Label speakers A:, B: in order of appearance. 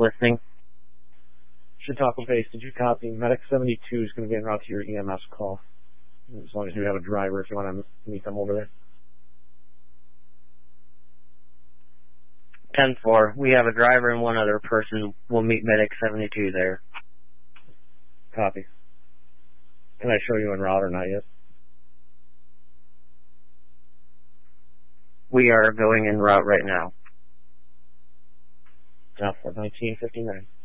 A: listening.
B: Chautauqua Base, did you copy? Medic 72 is going to be en route to your EMS call. As long as you have a driver, if you want to meet them over there.
A: 10-4. We have a driver and one other person. We'll meet Medic 72 there.
B: Copy. Can I show you en route or not yet?
A: We are going en route right now.
B: Now for 1959.